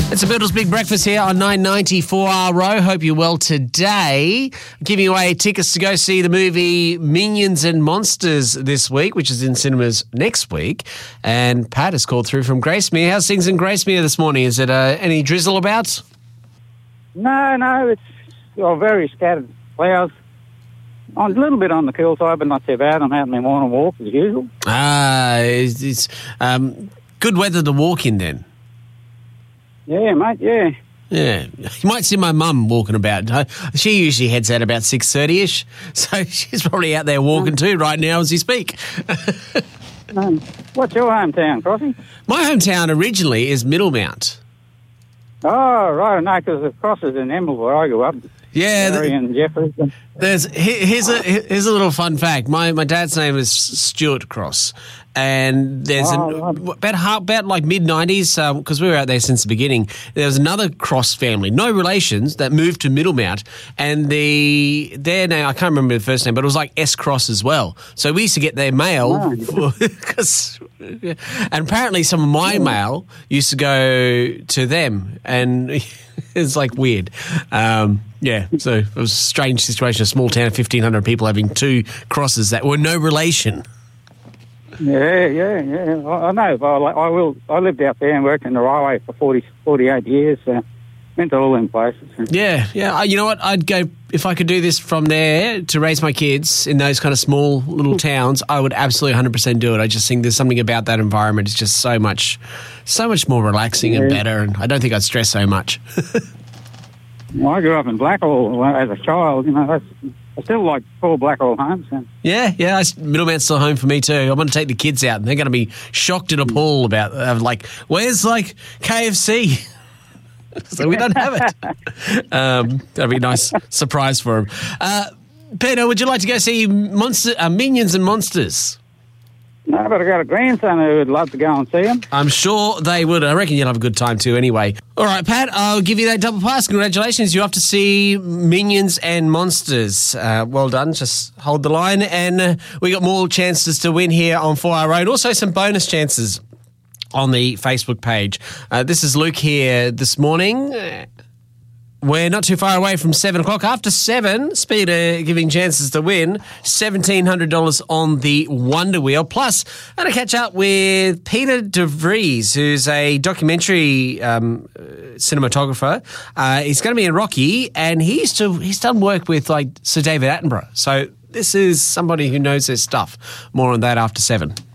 It's a Beatles Big Breakfast here on 994RO. Hope you're well today. Giving away tickets to go see the movie Minions and Monsters this week, which is in cinemas next week. And Pat has called through from Gracemere. How's things in Gracemere this morning? Is it any drizzle about? No, it's very scattered clouds. I'm a little bit on the cool side, but not too bad. I'm out on my morning walk as usual. It's good weather to walk in then. Yeah, mate, yeah. Yeah, you might see my mum walking about. She usually heads out about 6:30ish, so she's probably out there walking too right now as we speak. What's your hometown, Crossy? My hometown originally is Middlemount. Oh, right, no, because the Cross is in Emerald where I grew up. Yeah, Harry and Jeffrey. Here's a little fun fact. My dad's name is Stuart Cross, and there's about like mid-90s, because we were out there since the beginning. There was another Cross family, no relations, that moved to Middlemount, and their name, I can't remember the first name, but it was like S Cross as well. So we used to get their mail, and apparently some of my mail used to go to them, and it's like weird. Yeah, so it was a strange situation, a small town of 1,500 people having two Crosses that were no relation. Yeah. I know. I lived out there and worked in the railway for 48 years. Went to all them places. Yeah. You know what? I'd go, if I could do this from there to raise my kids in those kind of small little towns, I would absolutely 100% do it. I just think there's something about that environment. It's just so much more relaxing and better, and I don't think I'd stress so much. Well, I grew up in Blackall as a child. You know, I still like full Blackall homes. Yeah. Middlemount's still home for me too. I want to take the kids out, and they're going to be shocked and appalled about where's KFC? So we don't have it. That'd be a nice surprise for them. Peter, would you like to go see Minions and Monsters? No, but I got a grandson who would love to go and see him. I'm sure they would. I reckon you'll have a good time too anyway. All right, Pat, I'll give you that double pass. Congratulations. You're off to see Minions and Monsters. Well done. Just hold the line. And we got more chances to win here on 4R Road. Also some bonus chances on the Facebook page. This is Luke here this morning. We're not too far away from 7 o'clock. After 7, Speeder giving chances to win $1,700 on the Wonder Wheel. Plus, I'm going to catch up with Peter De Vries, who's a documentary cinematographer. He's going to be in Rocky, and he's done work with like Sir David Attenborough. So this is somebody who knows their stuff. More on that after 7.